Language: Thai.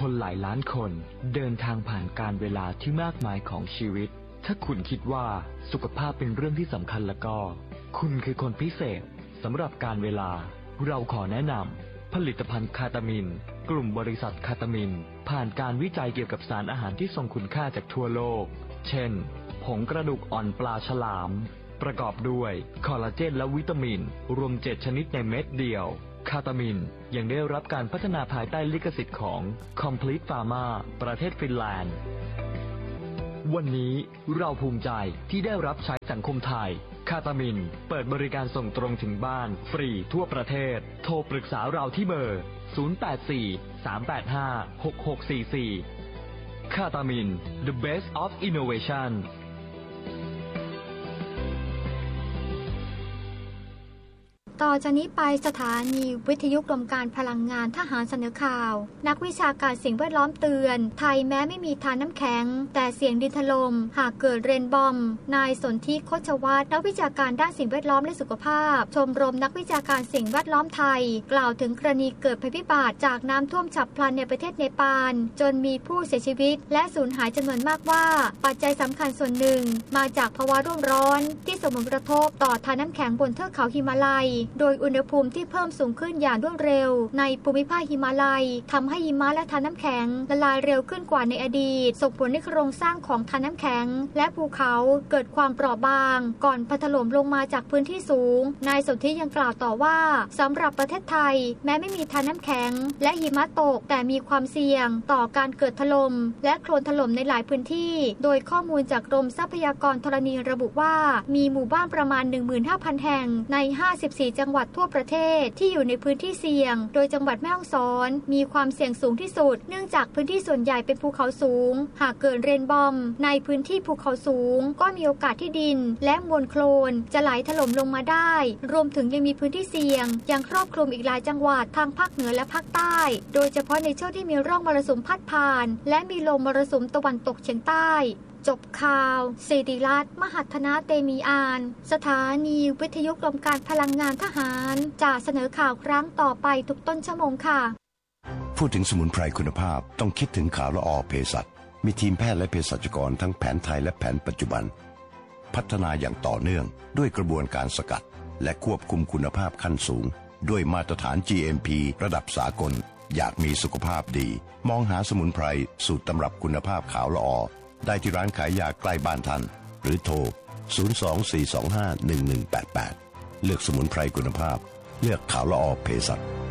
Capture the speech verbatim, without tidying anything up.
คนหลายล้านคนเดินทางผ่านการเวลาที่มากมายของชีวิตถ้าคุณคิดว่าสุขภาพเป็นเรื่องที่สำคัญแล้วก็คุณคือคนพิเศษสำหรับการเวลาเราขอแนะนำผลิตภัณฑ์คาตามินกลุ่มบริษัทคาตามินผ่านการวิจัยเกี่ยวกับสารอาหารที่ทรงคุณค่าจากทั่วโลกเช่นผงกระดูกอ่อนปลาฉลามประกอบด้วยคอลลาเจนและวิตามินรวมเจ็ดชนิดในเม็ดเดียวคาตามินยังได้รับการพัฒนาภายใต้ลิขสิทธิ์ของ Complete Pharma ประเทศฟินแลนด์วันนี้เราภูมิใจที่ได้รับใช้สังคมไทยคาตามินเปิดบริการส่งตรงถึงบ้านฟรีทั่วประเทศโทรปรึกษาเราที่เบอร์ศูนย์ แปด สี่ สาม แปด ห้า หก หก สี่ สี่คาตามิน The Best of Innovation ต่อจากนี้ไปสถานีวิทยุกรมการพลังงานทหารเสนอข่าวนักวิชาการสิ่งแวดล้อมเตือนไทยแม้ไม่มีทานน้ำแข็งแต่เสี่ยงดินถล่มหากเกิดเรนบอมนายสนธิโคชวัฒน์นักวิชาการด้านสิ่งแวดล้อมและสุขภาพชมรมนักวิชาการสิ่งแวดล้อมไทยกล่าวถึงกรณีเกิดภัยพิบัติจากน้ำท่วมฉับพลันในประเทศเนปาลจนมีผู้เสียชีวิตและสูญหายจำนวนมากว่าปัจจัยสำคัญส่วนหนึ่งมาจากภาวะโลกร้อนที่ส่งผลกระทบต่อทานน้ำแข็งบนเทือกเขาหิมาลัยโดยอุณหภูมิที่เพิ่มสูงขึ้นอย่างรวดเร็วในภูมิภาคหิมาลัยทำให้หิมะและทานน้ำแข็งละลายเร็วขึ้นกว่าในอดีตส่งผลให้โครงสร้างของทานน้ำแข็งและภูเขาเกิดความเปราะบางก่อนพัดถล่มลงมาจากพื้นที่สูงนายสนธิยังกล่าวต่อว่าสำหรับประเทศไทยแม้ไม่มีทานน้ำแข็งและหิมะตกแต่มีความเสี่ยงต่อการเกิดถล่มและโคลนถล่มในหลายพื้นที่โดยข้อมูลจากกรมทรัพยากรธรณีระบุว่ามีหมู่บ้านประมาณ หนึ่งหมื่นห้าพัน แห่งในห้าสิบสี่จังหวัดทั่วประเทศที่อยู่ในพื้นที่เสี่ยงโดยจังหวัดแม่ฮ่องสอนมีความเสี่ยงสูงที่สุดเนื่องจากพื้นที่ส่วนใหญ่เป็นภูเขาสูงหากเกิดเรนบอมในพื้นที่ภูเขาสูงก็มีโอกาสที่ดินและมวลโคลนจะไหลถล่มลงมาได้รวมถึงยังมีพื้นที่เสี่ยงยังครอบคลุมอีกหลายจังหวัดทางภาคเหนือและภาคใต้โดยเฉพาะในช่วงที่มีร่องมรสุมพัดผ่านและมีลมมรสุมตะวันตกเฉียงใต้จบข่าวสิริรัตน์มหัฒนาเตมีอานสถานีวิทยุกรมการพลังงานทหารจะเสนอข่าวครั้งต่อไปทุกต้นชั่วโมงค่ะพูดถึงสมุนไพรคุณภาพต้องคิดถึงขาวละออเภสัชมีทีมแพทย์และเภสัชกรทั้งแผนไทยและแผนปัจจุบันพัฒนาอย่างต่อเนื่องด้วยกระบวนการสกัดและควบคุมคุณภาพขั้นสูงด้วยมาตรฐาน จี เอ็ม พี ระดับสากลอยากมีสุขภาพดีมองหาสมุนไพรสูตรตำรับคุณภาพขาวละออได้ที่ร้านขายยาใกล้บ้านท่านหรือโทรศูนย์ สอง สี่ สอง ห้า หนึ่ง หนึ่ง แปด แปดเลือกสมุนไพรคุณภาพเลือกขาวละออเภสัช